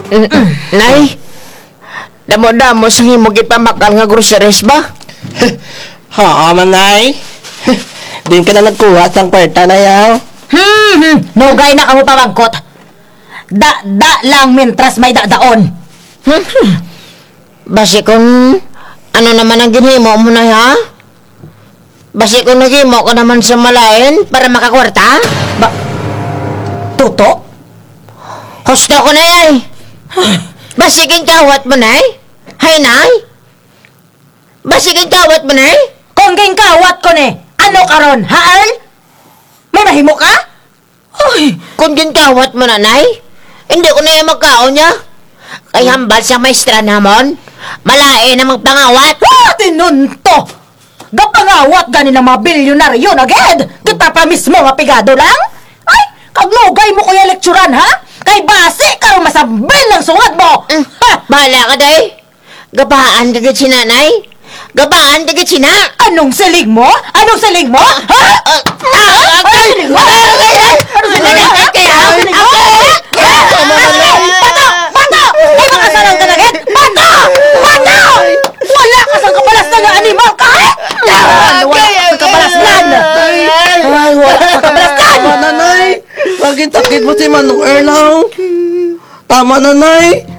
Nay, damo-damo sa himog ipamakal nga groceries ba? Oo, manay. Din ka na nagkuha sang kwarta na yaw. Nugay na kamo pamangkot. Da lang mintras may dadaon. Basi kung ano naman ang ginhimo mo na ha? Basi kung naghimo ko naman sa malayan para makakwarta? Tuto? Husto ko na yan. Basi kawat mo na Hay nay? Basi kawat mo na Kung gingkawat ko ni, ano karon, haal? May mahimo ka? Ay, Kung kawat mo na nay, hindi ko na yung magkaon niya. Kay hambal sa maestra namon, malae na magpangawat. tinunto! Gapangawat gani ng mga bilyonaryo na ged! Kita pa mismo mapigado lang? Ay, kagnugay mo kuya lekturan ha? Kay base karo masabil ng sungad mo! Ha! Bahala ka day. Gabaan kagad si nanay. Gabaan kagad si na. Anong silig mo? Anong silig mo? Ha? Anong silig mo? Anong silig mo? Bato! Bato! May makasalang ka na ged! Bato! Bato! Wala ka sa kabalas na nga animal ka! Wala ka sa kabalasnan! Ay, wala ka sa kabalasnan! Tama, nanay. Bakit sakit mo si Manong Erlang? Tama, nanay.